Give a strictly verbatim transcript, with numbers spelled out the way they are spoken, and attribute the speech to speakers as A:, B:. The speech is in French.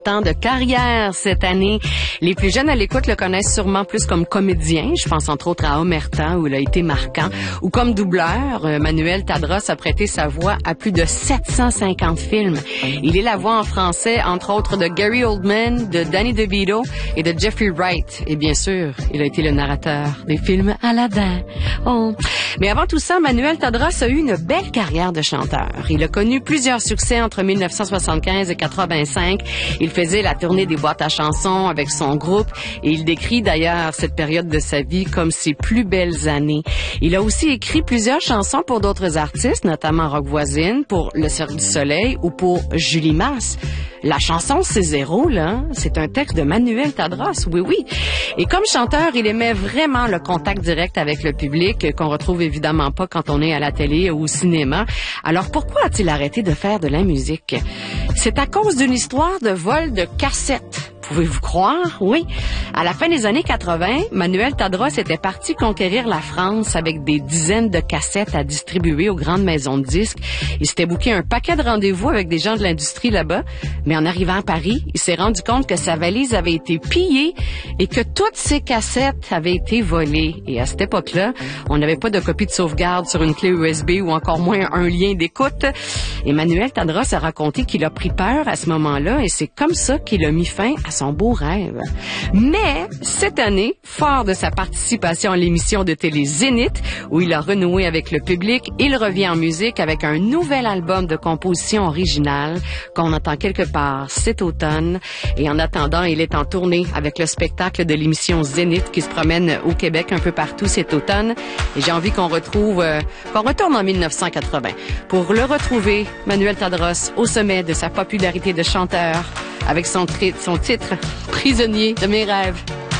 A: Temps de carrière cette année. Les plus jeunes à l'écoute le connaissent sûrement plus comme comédien. Je pense entre autres à Omerta où il a été marquant. Ou comme doubleur, Manuel Tadros a prêté sa voix à plus de sept cent cinquante films. Il est la voix en français, entre autres, de Gary Oldman, de Danny DeVito et de Jeffrey Wright. Et bien sûr, il a été le narrateur des films Aladdin. Oh. Mais avant tout ça, Manuel Tadros a eu une belle carrière de chanteur. Il a connu plusieurs succès entre mille neuf cent soixante-quinze et quatre-vingt-cinq. Il faisait la tournée des boîtes à chansons avec son groupe et il décrit d'ailleurs cette période de sa vie comme ses plus belles années. Il a aussi écrit plusieurs chansons pour d'autres artistes, notamment Rock Voisine, pour Le Cirque du Soleil ou pour Julie Masse. La chanson C'est zéro, là, c'est un texte de Manuel Tadros, oui, oui. Et comme chanteur, il aimait vraiment le contact direct avec le public, qu'on retrouve évidemment pas quand on est à la télé ou au cinéma. Alors pourquoi a-t-il arrêté de faire de la musique? C'est à cause d'une histoire de vol de cassettes. Pouvez-vous croire? Oui. À la fin des années quatre-vingt, Manuel Tadros était parti conquérir la France avec des dizaines de cassettes à distribuer aux grandes maisons de disques. Il s'était booké un paquet de rendez-vous avec des gens de l'industrie là-bas. Mais en arrivant à Paris, il s'est rendu compte que sa valise avait été pillée et que toutes ses cassettes avaient été volées. Et à cette époque-là, on n'avait pas de copie de sauvegarde sur une clé U S B ou encore moins un lien d'écoute. Et Manuel Tadros a raconté qu'il a pris peur à ce moment-là et c'est comme ça qu'il a mis fin à son beau rêve. Mais cette année, fort de sa participation à l'émission de télé Zénith, où il a renoué avec le public, il revient en musique avec un nouvel album de composition originale qu'on entend quelque part cet automne. Et en attendant, il est en tournée avec le spectacle de l'émission Zénith qui se promène au Québec un peu partout cet automne. Et j'ai envie qu'on retrouve, euh, qu'on retourne en mille neuf cent quatre-vingt pour le retrouver, Manuel Tadros, au sommet de sa popularité de chanteur avec son, tri- son titre « Prisonnier de mes rêves ».